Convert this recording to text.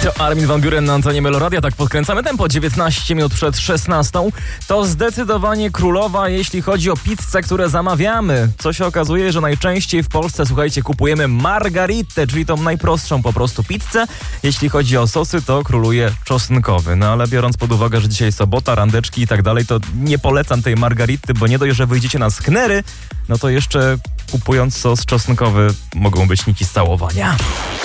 To Armin van Buuren na antenie Meloradia. Tak podkręcamy tempo. 19 minut przed 16. To zdecydowanie królowa, jeśli chodzi o pizzę, które zamawiamy. Co się okazuje, że najczęściej w Polsce, słuchajcie, kupujemy margaritę, czyli tą najprostszą po prostu pizzę. Jeśli chodzi o sosy, to króluje czosnkowy. No ale biorąc pod uwagę, że dzisiaj sobota, randeczki i tak dalej, to nie polecam tej margarity, bo nie dość, że wyjdziecie na sknery, no to jeszcze kupując sos czosnkowy mogą być nici z całowania.